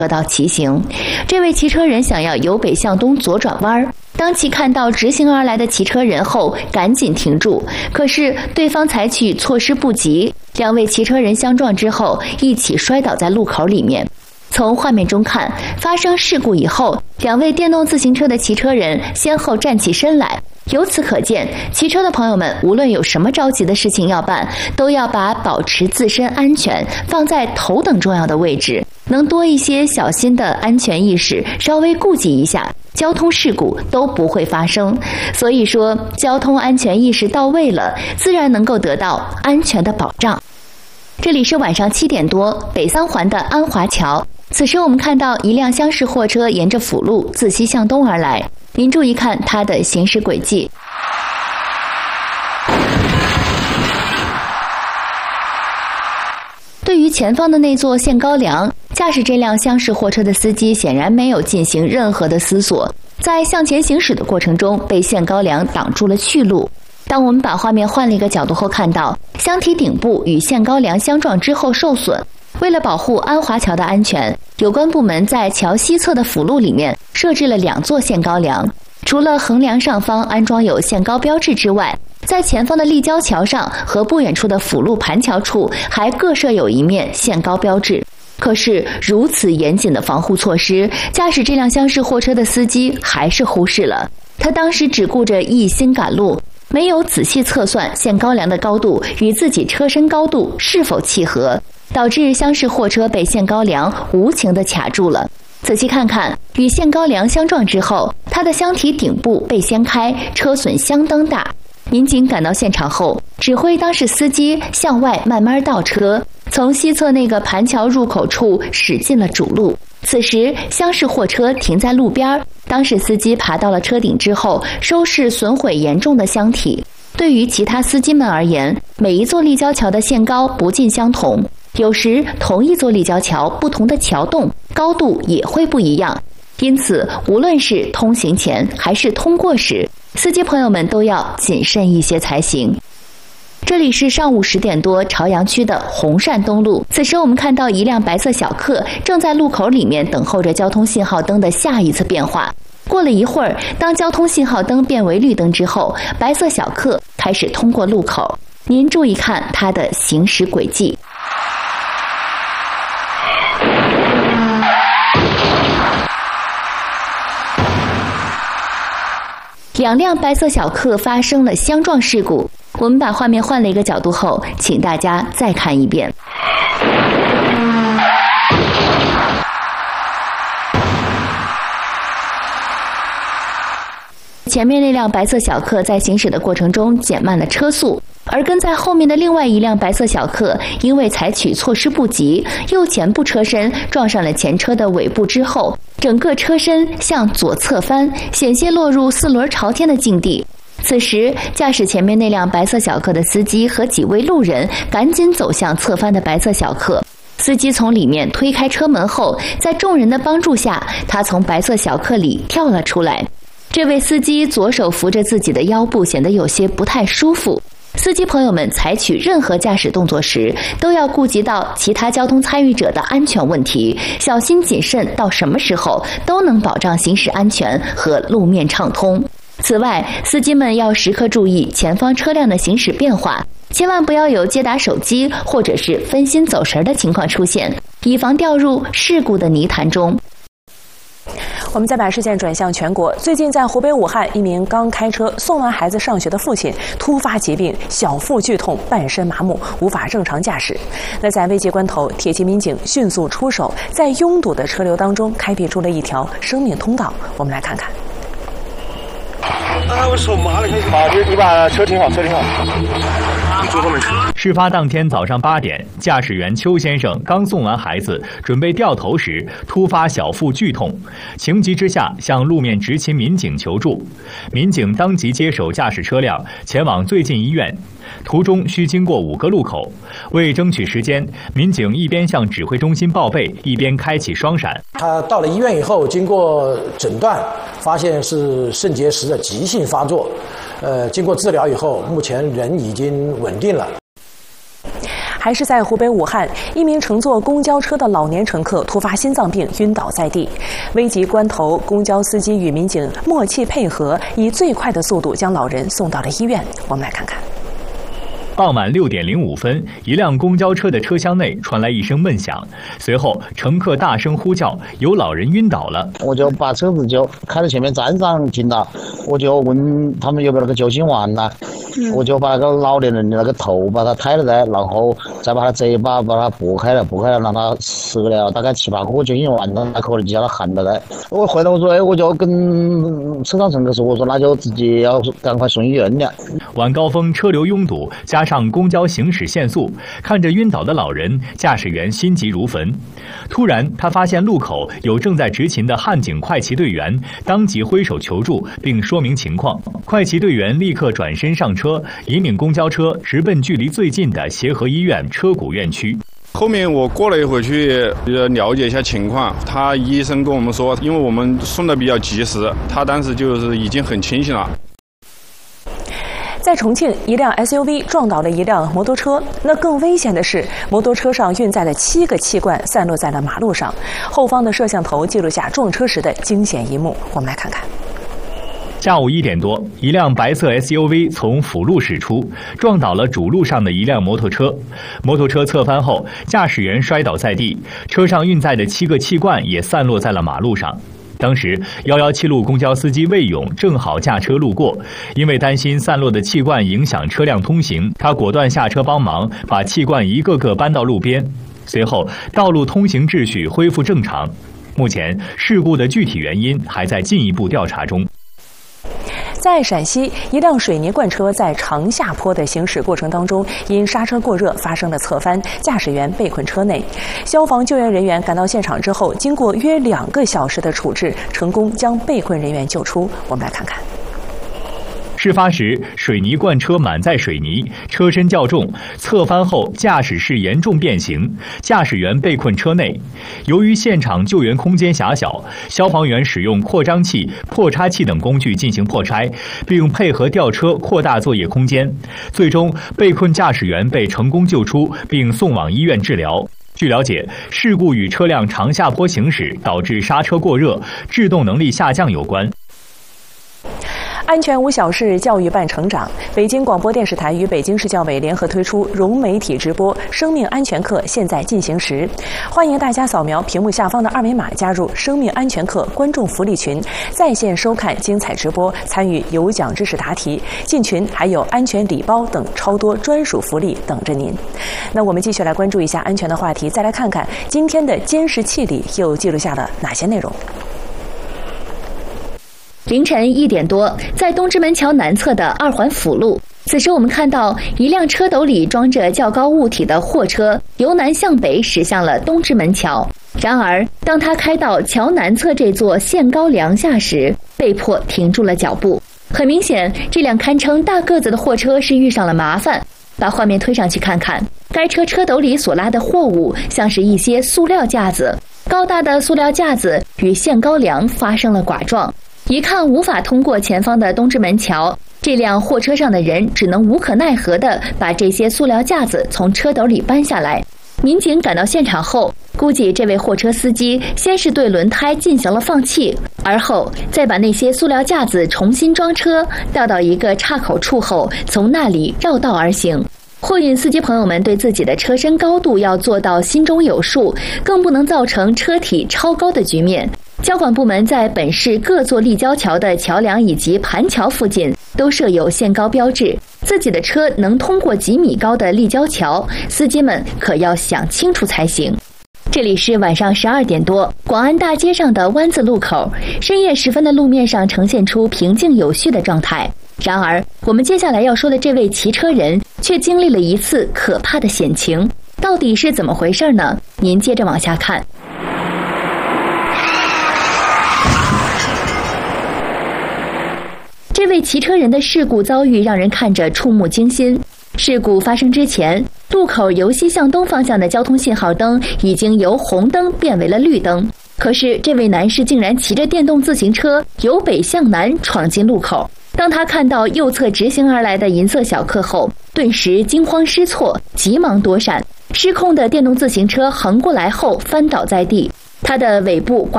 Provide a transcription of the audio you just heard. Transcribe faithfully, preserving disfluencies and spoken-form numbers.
得到骑行。这位骑车人想要由北向东左转弯，当其看到直行而来的骑车人后，赶紧停住。可是对方采取措施不及，两位骑车人相撞之后，一起摔倒在路口里面。从画面中看，发生事故以后，两位电动自行车的骑车人先后站起身来。由此可见，骑车的朋友们无论有什么着急的事情要办，都要把保持自身安全放在头等重要的位置，能多一些小心的安全意识，稍微顾及一下，交通事故都不会发生。所以说，交通安全意识到位了，自然能够得到安全的保障。这里是晚上七点多，北三环的安华桥。此时我们看到一辆厢式货车沿着辅路自西向东而来，您注意看它的行驶轨迹。对于前方的那座限高梁，驾驶这辆厢式货车的司机显然没有进行任何的思索，在向前行驶的过程中被限高梁挡住了去路。当我们把画面换了一个角度后，看到箱体顶部与限高梁相撞之后受损。为了保护安华桥的安全，有关部门在桥西侧的辅路里面设置了两座限高梁，除了横梁上方安装有限高标志之外，在前方的立交桥上和不远处的辅路盘桥处还各设有一面限高标志。可是如此严谨的防护措施，驾驶这辆厢式货车的司机还是忽视了。他当时只顾着一心赶路，没有仔细测算限高梁的高度与自己车身高度是否契合，导致厢式货车被限高梁无情地卡住了。仔细看看，与限高梁相撞之后，它的箱体顶部被掀开，车损相当大。民警赶到现场后，指挥当事司机向外慢慢倒车，从西侧那个盘桥入口处驶进了主路。此时厢式货车停在路边，当事司机爬到了车顶之后，收拾损毁严重的箱体。对于其他司机们而言，每一座立交桥的限高不尽相同，有时同一座立交桥不同的桥洞高度也会不一样，因此无论是通行前还是通过时，司机朋友们都要谨慎一些才行。这里是上午十点多朝阳区的红善东路，此时我们看到一辆白色小客正在路口里面等候着交通信号灯的下一次变化。过了一会儿，当交通信号灯变为绿灯之后，白色小客开始通过路口。您注意看它的行驶轨迹。两辆白色小客发生了相撞事故，我们把画面换了一个角度后，请大家再看一遍。前面那辆白色小客在行驶的过程中减慢了车速，而跟在后面的另外一辆白色小客因为采取措施不及，右前部车身撞上了前车的尾部之后，整个车身向左侧翻，险些落入四轮朝天的境地。此时驾驶前面那辆白色小客的司机和几位路人赶紧走向侧翻的白色小客，司机从里面推开车门后，在众人的帮助下，他从白色小客里跳了出来。这位司机左手扶着自己的腰部，显得有些不太舒服。司机朋友们采取任何驾驶动作时，都要顾及到其他交通参与者的安全问题，小心谨慎，到什么时候都能保障行驶安全和路面畅通。此外，司机们要时刻注意前方车辆的行驶变化，千万不要有接打手机或者是分心走神的情况出现，以防掉入事故的泥潭中。 我们再把视线转向全国。最近在湖北武汉，一名刚开车送完孩子上学的父亲突发疾病，小腹剧痛，半身麻木，无法正常驾驶。那在危急关头，铁骑民警迅速出手，在拥堵的车流当中开辟出了一条生命通道。我们来看看。 哎，我手麻了，你把你把车停好，车停好。你坐后面车。 事发当天早上八点，驾驶员邱先生刚送完孩子，准备掉头时，突发小腹剧痛，情急之下向路面执勤民警求助。民警当即接手驾驶车辆，前往最近医院。途中需经过五个路口，为争取时间，民警一边向指挥中心报备，一边开启双闪。 他到了医院以后，经过诊断，发现是肾结石的急性发作。呃，经过治疗以后，目前人已经稳定了。 还是在湖北武汉，一名乘坐公交车的老年乘客突发心脏病晕倒在地，危急关头，公交司机与民警默契配合，以最快的速度将老人送到了医院。我们来看看。 傍晚六点零五分，一辆公交车的车厢内传来一声闷响，随后乘客大声呼叫，有老人晕倒了。 我就把车子就开到前面站上停了，我就问他们有没有那个救心丸呐、嗯，我就把那个老年人的那个头把他抬了抬，然后再把他嘴巴把他拨开了，拨开了让他吃了大概七八颗救心丸，那口里就叫他含着来。我回来我说，哎，我就跟车上乘客说，我说那就自己要赶快送医院了。 晚高峰车流拥堵，加上公交行驶限速，看着晕倒的老人，驾驶员心急如焚。突然，他发现路口有正在执勤的汉警快骑队员，当即挥手求助，并说明情况。快骑队员立刻转身上车，引领公交车直奔距离最近的协和医院车骨院区。 后面我过了一会去了解一下情况，他医生跟我们说，因为我们送的比较及时，他当时就是已经很清醒了。 在重庆，一辆 S U V 撞倒了一辆摩托车。那更危险的是，摩托车上运载了七个气罐散落在了马路上。后方的摄像头记录下撞车时的惊险一幕，我们来看看。 下午一点多，一辆白色 S U V 从辅路驶出，撞倒了主路上的一辆摩托车。摩托车侧翻后，驾驶员摔倒在地，车上运载的七个气罐也散落在了马路上。当时一一七路公交司机魏勇正好驾车路过，因为担心散落的气罐影响车辆通行，他果断下车帮忙，把气罐一个个搬到路边。随后，道路通行秩序恢复正常。目前，事故的具体原因还在进一步调查中。 在陕西，一辆水泥罐车在长下坡的行驶过程当中，因刹车过热发生了侧翻，驾驶员被困车内。消防救援人员赶到现场之后，经过约两个小时的处置，成功将被困人员救出。我们来看看。 事发时，水泥罐车满载水泥，车身较重，侧翻后驾驶室严重变形，驾驶员被困车内。由于现场救援空间狭小，消防员使用扩张器、破拆器等工具进行破拆，并配合吊车扩大作业空间。最终，被困驾驶员被成功救出，并送往医院治疗。据了解，事故与车辆长下坡行驶导致刹车过热、制动能力下降有关。 安全无小事，教育伴成长。北京广播电视台与北京市教委联合推出融媒体直播生命安全课现在进行时，欢迎大家扫描屏幕下方的二维码加入生命安全课观众福利群，在线收看精彩直播，参与有奖知识答题。进群还有安全礼包等超多专属福利等着您。那我们继续来关注一下安全的话题，再来看看今天的监视器里又记录下了哪些内容。 凌晨一点多，在东直门桥南侧的二环辅路，此时我们看到一辆车斗里装着较高物体的货车由南向北驶向了东直门桥。然而，当他开到桥南侧这座限高梁下时，被迫停住了脚步。很明显，这辆堪称大个子的货车是遇上了麻烦。把画面推上去看看，该车车斗里所拉的货物像是一些塑料架子，高大的塑料架子与限高梁发生了剐撞。一看无法通过前方的东直门桥，这辆货车上的人只能无可奈何地把这些塑料架子从车斗里搬下来。民警赶到现场后，估计这位货车司机先是对轮胎进行了放气，而后再把那些塑料架子重新装车，倒到一个岔口处后，从那里绕道而行。货运司机朋友们对自己的车身高度要做到心中有数，更不能造成车体超高的局面。交管部门在本市各座立交桥的桥梁以及盘桥附近都设有限高标志，自己的车能通过几米高的立交桥，司机们可要想清楚才行。这里是晚上十二点多，广安大街上的弯字路口，深夜时分的路面上呈现出平静有序的状态。然而，我们接下来要说的这位骑车人却经历了一次可怕的险情，到底是怎么回事呢？您接着往下看。这位骑车人的事故遭遇让人看着触目惊心。事故发生之前，路口由西向东方向的交通信号灯已经由红灯变为了绿灯。可是这位男士竟然骑着电动自行车由北向南闯进路口。当他看到右侧直行而来的银色小客后， 顿时惊慌失措，急忙躲闪。失控的电动自行车横过来后翻倒在地，它的尾部挂